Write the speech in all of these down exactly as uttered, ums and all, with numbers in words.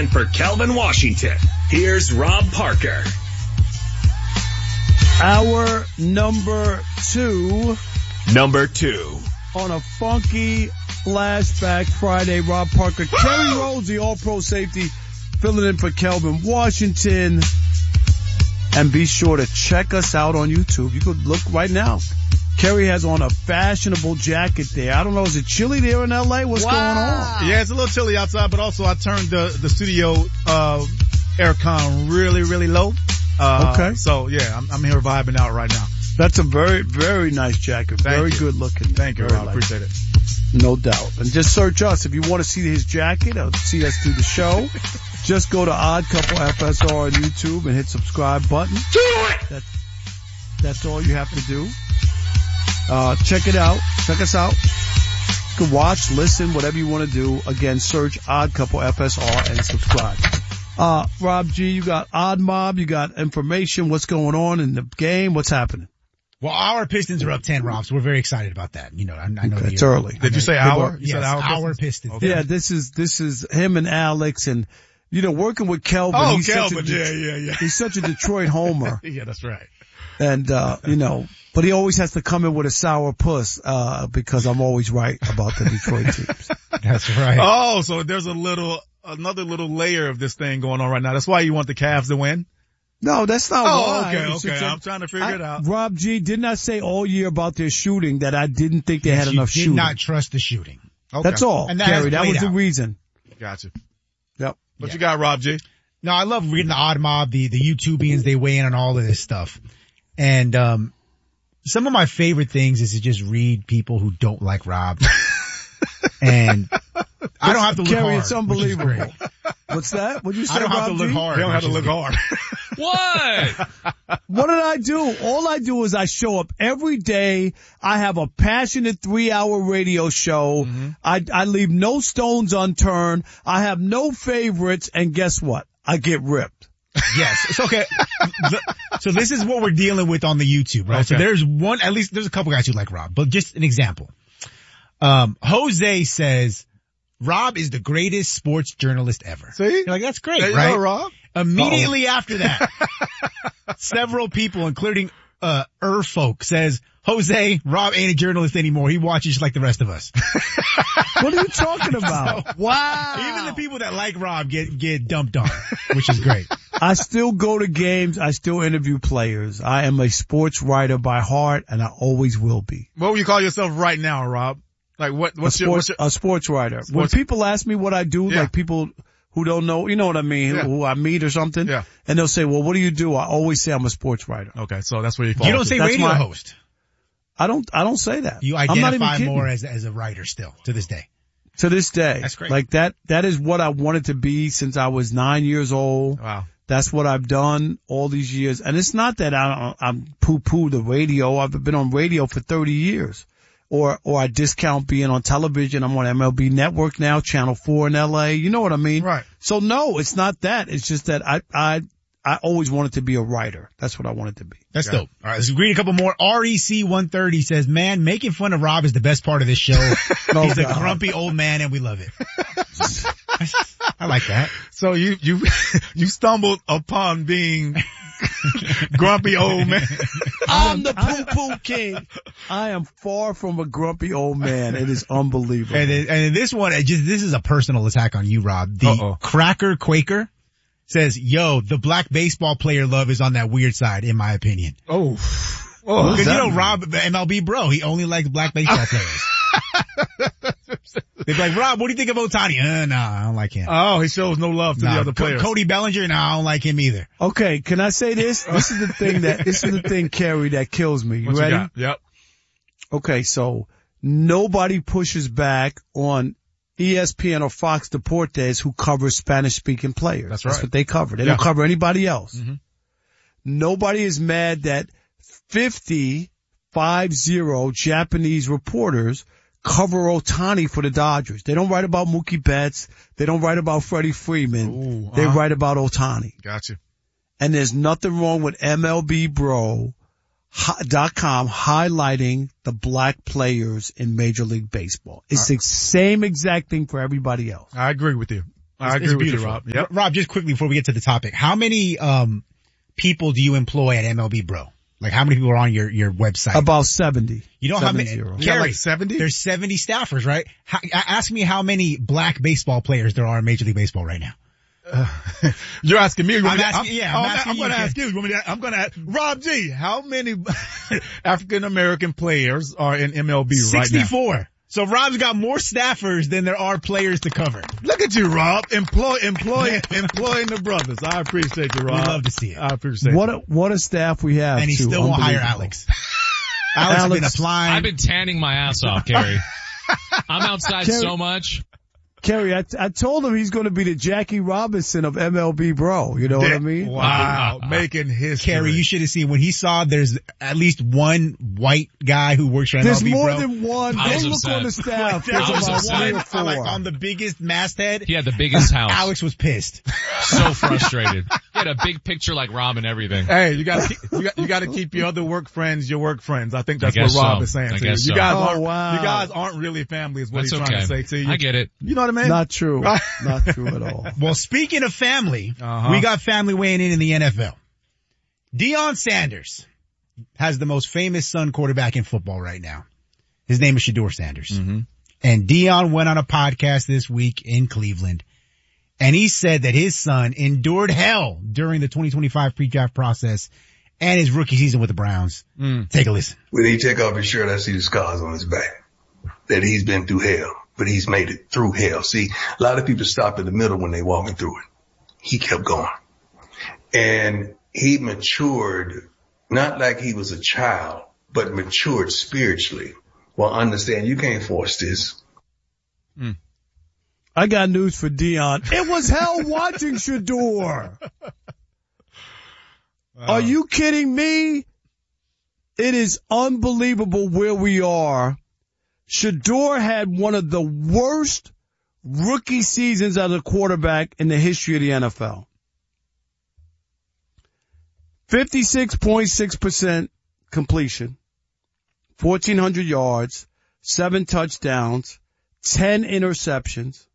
in for Kelvin Washington. Here's Rob Parker. Hour number two. Number two. On a funky Flashback Friday, Rob Parker, Woo! Kerry Rhodes, the All-Pro safety, filling in for Kelvin Washington. And be sure to check us out on YouTube. You could look right now. Kerry has on a fashionable jacket there. I don't know, is it chilly there in L A? What's wow. going on? Yeah, it's a little chilly outside, but also I turned the, the studio, uh, aircon really, really low. Uh, okay. So yeah, I'm, I'm here vibing out right now. That's a very, very nice jacket. Thank very you. good looking. Thank you, Rob. Appreciate it. No doubt. And just search us. If you want to see his jacket or see us do the show, just go to Odd Couple F S R on YouTube and hit subscribe button. Do it! That's, that's all you have to do. Uh, check it out. Check us out. You can watch, listen, whatever you want to do. Again, search Odd Couple F S R and subscribe. Uh, Rob G, you got Odd Mob, you got information, what's going on in the game, what's happening? Well, our Pistons are up ten, Rob, so we're very excited about that. You know, I, I know okay, it's early. Did you say our? You yes, said our Pistons. Our Pistons. Okay. Yeah, this is, this is him and Alex and, you know, working with Kelvin. Oh, he's Kelvin, such a, yeah, yeah, yeah. He's such a Detroit homer. Yeah, that's right. And, uh, you know, but he always has to come in with a sour puss, uh, because I'm always right about the Detroit teams. That's right. Oh, so there's a little, another little layer of this thing going on right now. That's why you want the Cavs to win? No, that's not oh, why. okay, It's okay. a, I'm trying to figure I, it out. Rob G, didn't I say all year about their shooting that I didn't think they yes, had enough you did shooting? not trust the shooting. Okay. That's all, and that Gary. That was out. the reason. Gotcha. Yep. What yeah. you got, Rob G? No, I love reading the Odd Mob, the, the YouTubians, they weigh in on all of this stuff. And, um, some of my favorite things is to just read people who don't like Rob. And I don't have to look Gary, hard. It's unbelievable. What's that? What'd you say, I don't Rob have to look G? hard. You don't have to look hard. What? What did I do? All I do is I show up every day. I have a passionate three-hour radio show. Mm-hmm. I, I leave no stones unturned. I have no favorites. And guess what? I get ripped. Yes. It's okay. So this is what we're dealing with on the YouTube, right? Okay. So there's one, at least there's a couple guys who like Rob, but just an example. Um, Jose says, Rob is the greatest sports journalist ever. See? You're like, that's great, there you right? go, Rob. Immediately Uh-oh. after that, several people, including, uh, Erfolk says, Jose, Rob ain't a journalist anymore. He watches just like the rest of us. What are you talking about? So, wow. Even the people that like Rob get, get dumped on, which is great. I still go to games. I still interview players. I am a sports writer by heart, and I always will be. What would you call yourself right now, Rob? Like what, what's, a sports, your, what's your, a sports writer. Sports. When people ask me what I do, yeah. like people who don't know, you know what I mean, yeah. who I meet or something, yeah. and they'll say, well, what do you do? I always say I'm a sports writer. Okay, so that's where you fall. You don't say That's radio my, host. I don't, I don't say that. You I'm not even identify kidding. more as, as a writer still, to this day. To this day. That's great. Like that, that is what I wanted to be since I was nine years old. Wow. That's what I've done all these years. And it's not that I, I'm poo-poo the radio. I've been on radio for thirty years. Or, or I discount being on television. I'm on M L B Network now, Channel four in L A. You know what I mean? Right. So no, it's not that. It's just that I, I, I always wanted to be a writer. That's what I wanted to be. That's dope. All right, let's read a couple more. R E C one thirty says, man, making fun of Rob is the best part of this show. oh, He's God. a grumpy old man and we love it. I like that. So you, you, you stumbled upon being grumpy old man. I'm the poo-poo king. I am far from a grumpy old man. It is unbelievable. And, it, and this one, it just, this is a personal attack on you, Rob. The Uh-oh. Cracker Quaker says, yo, the black baseball player love is on that weird side, in my opinion. Oh. Oh, because you know, Rob, the M L B bro, he only likes black baseball players. They're like, Rob, what do you think of Ohtani? Uh, no, I don't like him. Oh, he shows no love to nah, the other players. Cody Bellinger? No, I don't like him either. Okay, can I say this? This is the thing that, this is the thing, Kerry, that kills me. You what ready? You got? Yep. Okay, so nobody pushes back on E S P N or Fox Deportes who covers Spanish speaking players. That's That's right. what they cover. They yeah. don't cover anybody else. Mm-hmm. Nobody is mad that fifty, five zero Japanese reporters cover Ohtani for the Dodgers. They don't write about Mookie Betts. They don't write about Freddie Freeman. Ooh, they uh-huh. write about Ohtani. Gotcha. And there's nothing wrong with M L B Bro dot com highlighting the black players in Major League Baseball. It's the same exact thing for everybody else. I agree with you. I It's agree with you, beautiful. Rob. Yep. Rob, just quickly before we get to the topic, how many um people do you employ at M L B Bro? Like how many people are on your, your website? About seventy. You know how many? Seven zero. You got like seventy? There's seventy staffers, right? How, ask me how many black baseball players there are in Major League Baseball right now. Uh, you're asking me. You want I'm me to- asking- yeah, I'm oh, asking I'm you, going to Ken. ask you. You want me to, I'm going to ask Rob G. How many African American players are in M L B right now? sixty-four. So Rob's got more staffers than there are players to cover. Look at you, Rob. Employ, employ, employing the brothers. I appreciate you, Rob. We love to see it. I appreciate What it. a, what a staff we have. And he too. still won't hire Unbelievable. Alex. Alex has been Alex- applying. I've been tanning my ass off, Kerry. I'm outside Kerry- so much. Kerry, I, I told him he's going to be the Jackie Robinson of M L B Bro. You know what I mean? Wow. Making history. Kerry, you should have seen when he saw there's at least one white guy who works for There's M L B more Bro. than one. I was Don't look upset. on the staff. There There's I was about upset. three or one four. like on the biggest masthead. He had the biggest house. Alex was pissed. So frustrated. He had a big picture like Rob and everything. Hey, you gotta keep, you got, you gotta keep your other work friends your work friends. I think that's I what guess Rob so. is saying I to you. guess You so. guys Oh, aren't, wow. you guys aren't really family is what That's he's okay. trying to say to you. I get it. You know what I mean? Not true. Not true at all. Well, speaking of family, Uh-huh. we got family weighing in in the N F L. Deion Sanders has the most famous son quarterback in football right now. His name is Shedeur Sanders. Mm-hmm. And Deion went on a podcast this week in Cleveland, and he said that his son endured hell during the twenty twenty-five pre-draft process and his rookie season with the Browns. Mm. Take a listen. When he take off his shirt, I see the scars on his back. That he's been through hell, but he's made it through hell. See, a lot of people stop in the middle when they walking through it. He kept going. And he matured, not like he was a child, but matured spiritually. Well, understand, you can't force this. I got news for Dion. It was hell watching Shedeur. Are you kidding me? It is unbelievable where we are. Shedeur had one of the worst rookie seasons as a quarterback in the history of the N F L. fifty-six point six percent completion, fourteen hundred yards, seven touchdowns, ten interceptions.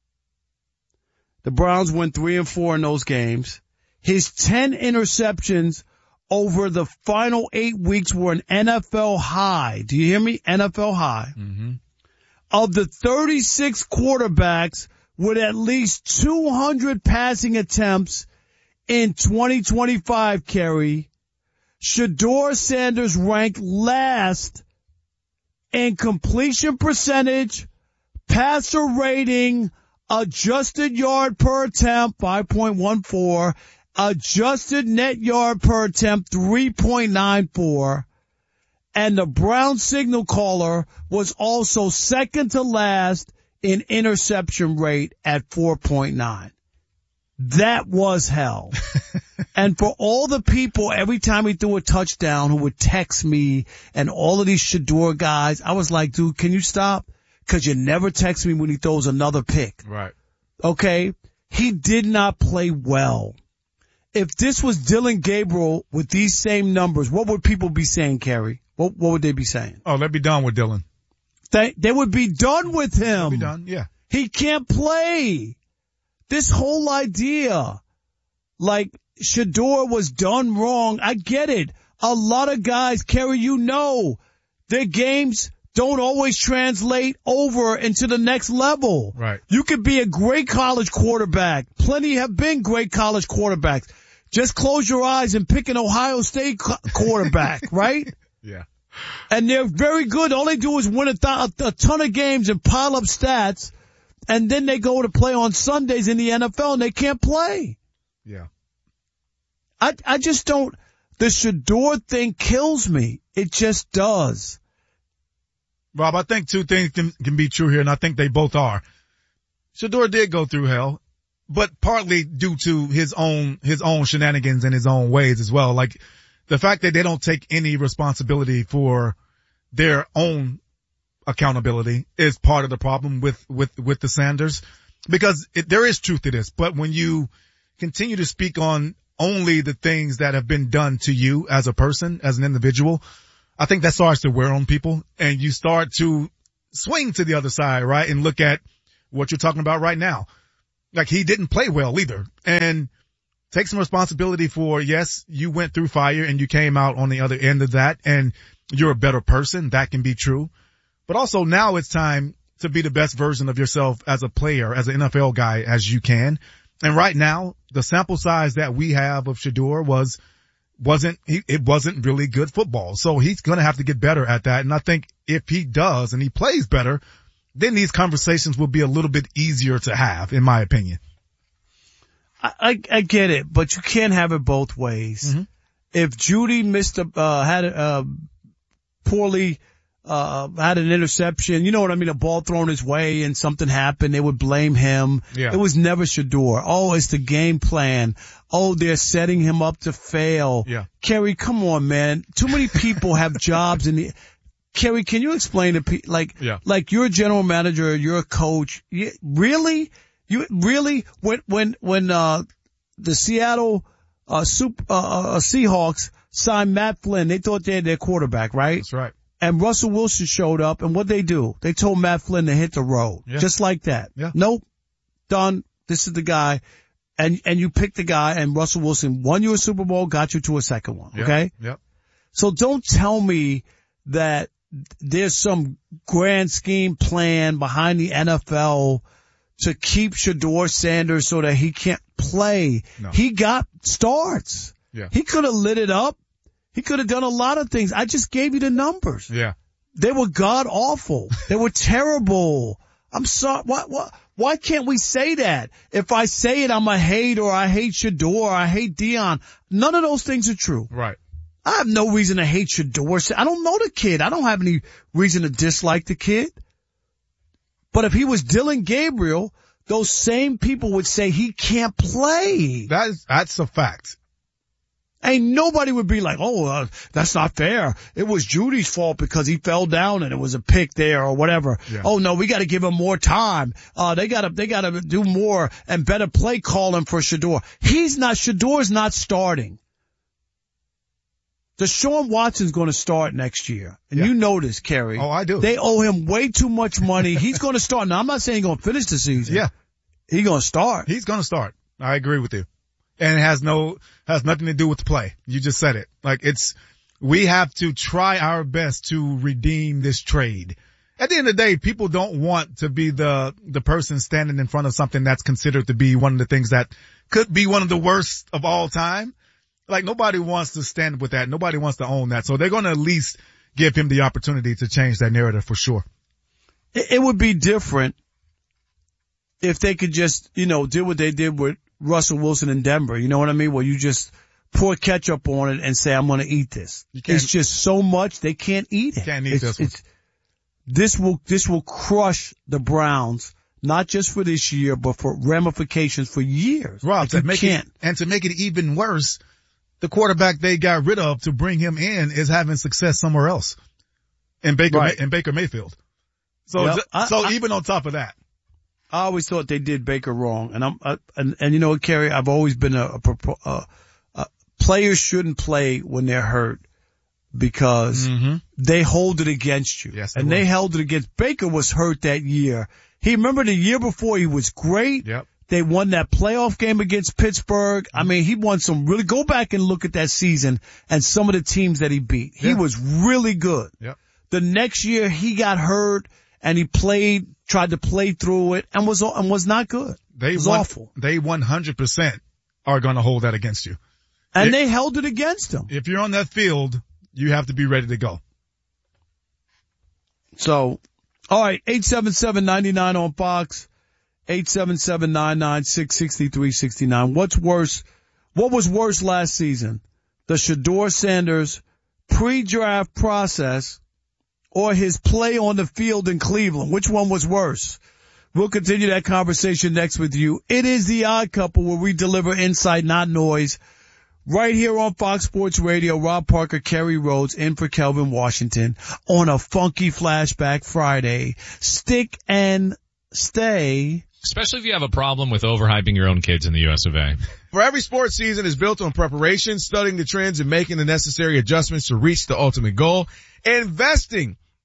The Browns went three and four in those games. His ten interceptions over the final eight weeks were an N F L high. Do you hear me? N F L high. Mm-hmm. Of the thirty-six quarterbacks with at least two hundred passing attempts in twenty twenty-five, Kerry, Shedeur Sanders ranked last in completion percentage, passer rating, adjusted yard per attempt, five point one four, adjusted net yard per attempt, three point nine four, and the Brown signal caller was also second to last in interception rate at four point nine. That was hell. And for all the people, every time he threw a touchdown, who would text me and all of these Shedeur guys, I was like, dude, can you stop? Cause you never text me when he throws another pick. Right. Okay? He did not play well. If this was Dylan Gabriel with these same numbers, what would people be saying, Kerry? What, what would they be saying? Oh, let be done with Dylan. They, they would be done with him. Be done. Yeah. He can't play. This whole idea, like Shedeur was done wrong. I get it. A lot of guys, Kerry, you know, their games don't always translate over into the next level. Right. You could be a great college quarterback. Plenty have been great college quarterbacks. Just close your eyes and pick an Ohio State quarterback, right? Yeah. And they're very good. All they do is win a, th- a ton of games and pile up stats. And then they go to play on Sundays in the N F L and they can't play. Yeah. I, I just don't, the Shedeur thing kills me. It just does. Rob, I think two things can, can be true here, and I think they both are. Shedeur did go through hell, but partly due to his own, his own shenanigans and his own ways as well. Like the fact that they don't take any responsibility for their own accountability is part of the problem with, with, with the Sanders, because it, there is truth to this. But when you continue to speak on only the things that have been done to you as a person, as an individual, I think that starts to wear on people, and you start to swing to the other side, right? And look at what you're talking about right now. Like he didn't play well either. And take some responsibility for, yes, you went through fire and you came out on the other end of that and you're a better person. That can be true. But also now it's time to be the best version of yourself as a player, as an N F L guy as you can. And right now, the sample size that we have of Shedeur was, wasn't, he, it wasn't really good football. So he's going to have to get better at that. And I think if he does and he plays better, then these conversations will be a little bit easier to have, in my opinion. I, I, I get it, but you can't have it both ways. Mm-hmm. If Judy missed a, uh, had a, uh, poorly, uh, had an interception, you know what I mean, a ball thrown his way and something happened, they would blame him. Yeah. It was never Shedeur. Oh, it's the game plan. Oh, they're setting him up to fail. Yeah. Kerry, come on, man. Too many people have jobs in the, Kerry, can you explain to people, like, yeah. like you're a general manager, you're a coach. You, really? You really, when, when, when, uh, the Seattle, uh, super, uh, uh, Seahawks signed Matt Flynn, they thought they had their quarterback, right? That's right. And Russell Wilson showed up, and what they do? They told Matt Flynn to hit the road. Yeah. Just like that. Yeah. Nope. Done. This is the guy. And, and you picked the guy, and Russell Wilson won you a Super Bowl, got you to a second one. Yep. Okay? Yep. So don't tell me that there's some grand scheme plan behind the N F L to keep Shedeur Sanders so that he can't play. No. He got starts. Yeah. He could have lit it up. He could have done a lot of things. I just gave you the numbers. Yeah. They were god awful. They were terrible. I'm sorry. Why, why, why can't we say that? If I say it, I'm a hate or I hate Shedeur or I hate Dion. None of those things are true. Right. I have no reason to hate Shedeur. I don't know the kid. I don't have any reason to dislike the kid. But if he was Dylan Gabriel, those same people would say he can't play. That is, that's a fact. Ain't nobody would be like, oh, uh, that's not fair. It was Judy's fault because he fell down and it was a pick there or whatever. Yeah. Oh no, we got to give him more time. Uh, they got to, they got to do more and better play calling for Shedeur. He's not, Shedeur's not starting. Deshaun Watson's going to start next year. And yeah. you know this, Kerry. Oh, I do. They owe him way too much money. He's going to start. Now, I'm not saying he's going to finish the season. Yeah. He's going to start. He's going to start. I agree with you. And it has no, has nothing to do with the play. You just said it. Like it's, we have to try our best to redeem this trade. At the end of the day, people don't want to be the, the person standing in front of something that's considered to be one of the things that could be one of the worst of all time. Like nobody wants to stand with that. Nobody wants to own that. So they're going to at least give him the opportunity to change that narrative for sure. It would be different if they could just, you know, do what they did with Russell Wilson in Denver. You know what I mean? Where you just pour ketchup on it and say, I'm going to eat this. It's just so much they can't eat it. Can't eat it's, this one. It's, this will, this will crush the Browns. Not just for this year, but for ramifications for years. Rob, like to make can't. it, and to make it even worse, the quarterback they got rid of to bring him in is having success somewhere else in Baker, right. in Baker Mayfield. So, yep. so I, I, even on top of that, I always thought they did Baker wrong. And I'm, I, and, and you know what, Kerry, I've always been a, a, a, a players shouldn't play when they're hurt because mm-hmm. they hold it against you. Yes, they and will. they held it against, Baker was hurt that year. He remember the year before he was great. Yep. They won that playoff game against Pittsburgh. I mean, he won some really, go back and look at that season and some of the teams that he beat. He yeah. was really good. Yep. The next year he got hurt and he played, tried to play through it and was, and was not good. They it was won, awful. They one hundred percent are going to hold that against you. And if, they held it against him. If you're on that field, you have to be ready to go. So, all right, eight seven seven, nine nine on Fox. eight seven seven, nine nine six, six three six nine. What's worse? What was worse last season? The Shedeur Sanders pre-draft process or his play on the field in Cleveland? Which one was worse? We'll continue that conversation next with you. It is The Odd Couple where we deliver insight, not noise. Right here on Fox Sports Radio, Rob Parker, Kerry Rhodes, in for Kelvin Washington on a funky Flashback Friday. Stick and stay. Especially if you have a problem with overhyping your own kids in the U S of A. For every sports season is built on preparation, studying the trends and making the necessary adjustments to reach the ultimate goal. Investing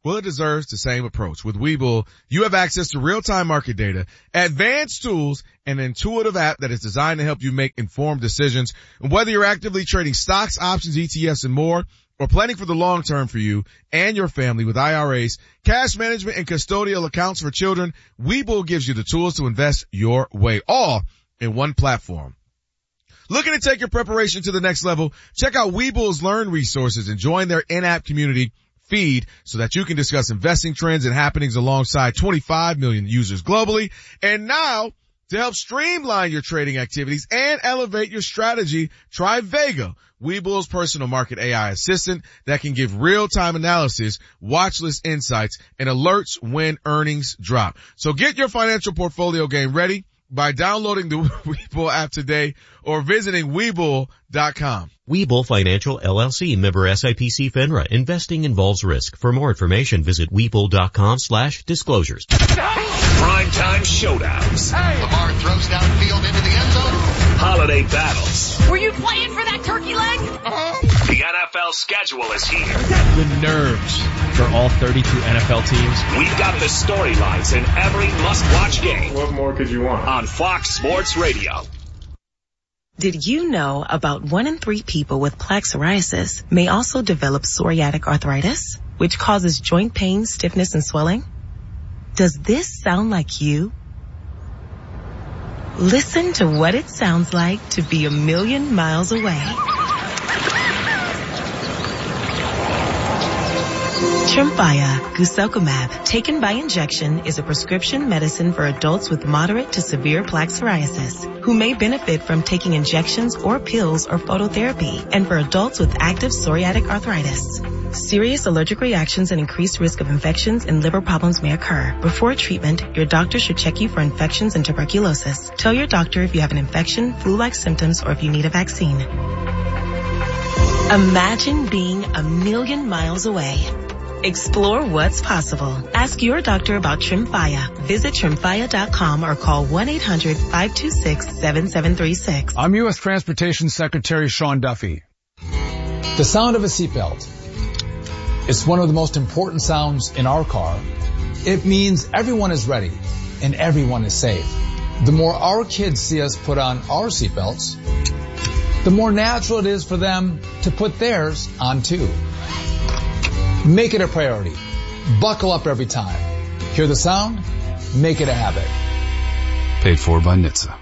Well, it deserves the same approach. With Webull, you have access to real-time market data, advanced tools, and an intuitive app that is designed to help you make informed decisions. And whether you're actively trading stocks, options, E T Fs, and more, or planning for the long term for you and your family with I R As, cash management, and custodial accounts for children, Webull gives you the tools to invest your way, all in one platform. Looking to take your preparation to the next level? Check out Webull's Learn resources and join their in-app community feed so that you can discuss investing trends and happenings alongside twenty-five million users globally. And now, to help streamline your trading activities and elevate your strategy, try Vega, Webull's personal market A I assistant that can give real-time analysis, watch list insights, and alerts when earnings drop. So get your financial portfolio game ready by downloading the Webull app today or visiting Webull dot com. Webull Financial L L C, member S I P C FINRA. Investing involves risk. For more information, visit Webull dot com slash disclosures. Primetime showdowns. Hey. Lamar throws downfield into the end zone. Holiday battles. Were you playing for that turkey leg? Uh-huh. The N F L schedule is here. The nerves for all thirty-two N F L teams. We've got the storylines in every must-watch game. What more could you want? On Fox Sports Radio. Did you know about one in three people with plaque psoriasis may also develop psoriatic arthritis, which causes joint pain, stiffness, and swelling? Does this sound like you? Listen to what it sounds like to be a million miles away. Tremfya guselkumab, taken by injection, is a prescription medicine for adults with moderate to severe plaque psoriasis who may benefit from taking injections or pills or phototherapy, and for adults with active psoriatic arthritis. Serious allergic reactions and increased risk of infections and liver problems may occur. Before treatment, your doctor should check you for infections and tuberculosis. Tell your doctor if you have an infection, flu-like symptoms, or if you need a vaccine. Imagine being a million miles away. Explore what's possible. Ask your doctor about Tremfya. Visit Tremfya dot com or call one eight hundred five two six seven seven three six. I'm U S Transportation Secretary Sean Duffy. The sound of a seatbelt. It's one of the most important sounds in our car. It means everyone is ready and everyone is safe. The more our kids see us put on our seatbelts, the more natural it is for them to put theirs on too. Make it a priority. Buckle up every time. Hear the sound? Make it a habit. Paid for by N H T S A.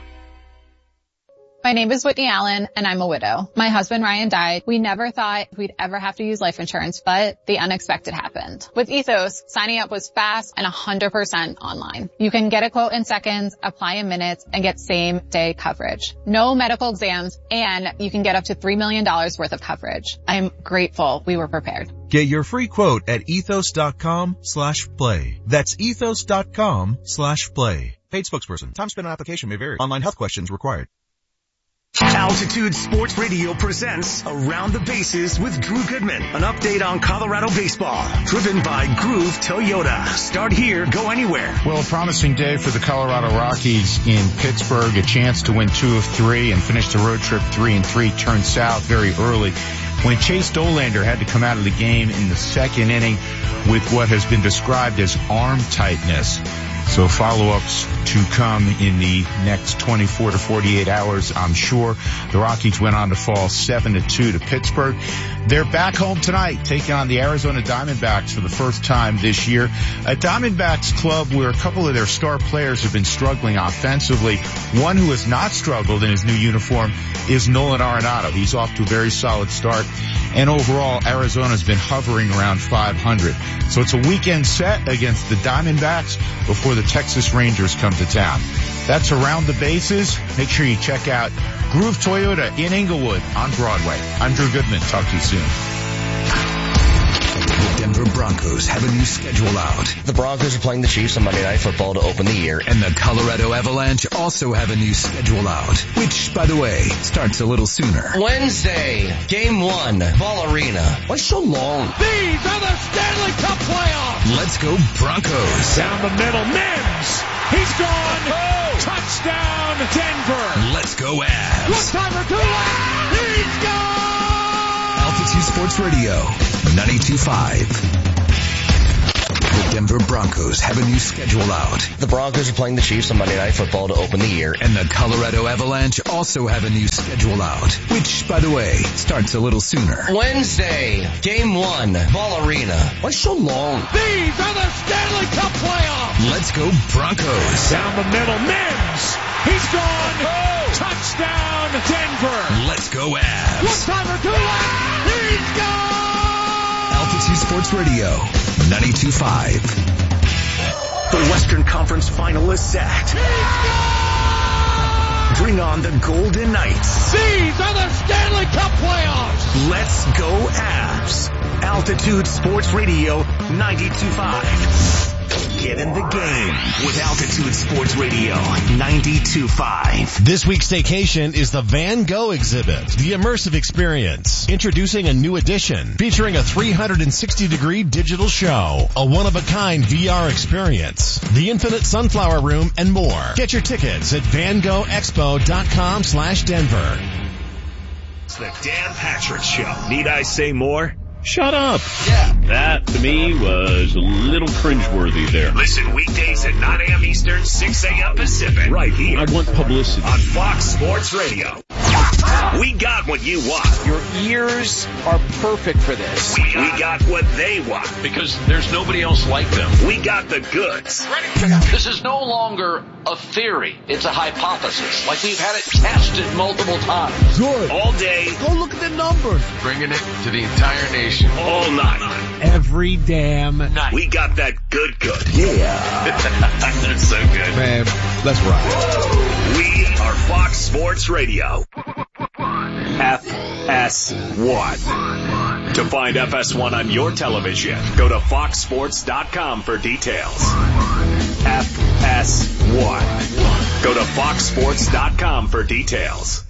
My name is Whitney Allen, and I'm a widow. My husband Ryan died. We never thought we'd ever have to use life insurance, but the unexpected happened. With Ethos, signing up was fast and one hundred percent online. You can get a quote in seconds, apply in minutes, and get same-day coverage. No medical exams, and you can get up to three million dollars worth of coverage. I'm grateful we were prepared. Get your free quote at ethos dot com slash play. That's ethos dot com slash play. Paid spokesperson. Time spent on application may vary. Online health questions required. Altitude Sports Radio presents Around the Bases with Drew Goodman. An update on Colorado baseball. Driven by Groove Toyota. Start here, go anywhere. Well, a promising day for the Colorado Rockies in Pittsburgh. A chance to win two of three and finish the road trip three and three. Turned south very early when Chase Dollander had to come out of the game in the second inning with what has been described as arm tightness. So follow-ups to come in the next twenty-four to forty-eight hours, I'm sure. The Rockies went on to fall seven to two to Pittsburgh. They're back home tonight, taking on the Arizona Diamondbacks for the first time this year. A Diamondbacks club where a couple of their star players have been struggling offensively. One who has not struggled in his new uniform is Nolan Arenado. He's off to a very solid start. And overall, Arizona's been hovering around five hundred. So it's a weekend set against the Diamondbacks before the Texas Rangers come to town. That's Around the Bases. Make sure you check out Groove Toyota in Inglewood on Broadway. I'm Drew Goodman. Talk to you soon. The Denver Broncos have a new schedule out. The Broncos are playing the Chiefs on Monday Night Football to open the year. And the Colorado Avalanche also have a new schedule out, which, by the way, starts a little sooner. Wednesday, game one, Ball Arena. Why so long? These are the Stanley Cup playoffs. Let's go Broncos. Down the middle, Mims. He's gone. Oh. Touchdown, Denver. Let's go Avs. One timer, two out. He's gone. Altitude Sports Radio, ninety-two point five. The Denver Broncos have a new schedule out. The Broncos are playing the Chiefs on Monday Night Football to open the year. And the Colorado Avalanche also have a new schedule out, which, by the way, starts a little sooner. Wednesday, game one, Ball Arena. Why so long? These are the Stanley Cup playoffs. Let's go Broncos. Down the middle, Mims. He's gone. Oh. Touchdown, Denver. Let's go Avs. One timer, two left. He's gone. Altitude Sports Radio, ninety-two point five. The Western Conference finalists set. Bring on the Golden Knights. These are the Stanley Cup playoffs. Let's go Avs. Altitude Sports Radio, ninety-two point five. Get in the game with Altitude Sports Radio, ninety-two point five. This week's staycation is the Van Gogh exhibit, the immersive experience. Introducing a new edition featuring a three hundred sixty degree digital show, a one-of-a-kind V R experience, the infinite sunflower room, and more. Get your tickets at van gogh expo dot com slash Denver. It's the Dan Patrick Show. Need I say more? Shut up. Yeah. That, to me, was a little cringeworthy there. Listen weekdays at nine a.m. Eastern, six a.m. Pacific. Right here. I want publicity. On Fox Sports Radio. We got what you want. Your ears are perfect for this. We got, we got what they want. Because there's nobody else like them. We got the goods. This is no longer a theory. It's a hypothesis. Like we've had it tested multiple times. Good. All day. Go look at the numbers. Bringing it to the entire nation. All night. Every damn night. We got that good good. Yeah. That's so good. Man, let's rock. We are Fox Sports Radio. F S one. To find F S one on your television, go to fox sports dot com for details. F S one. Go to fox sports dot com for details.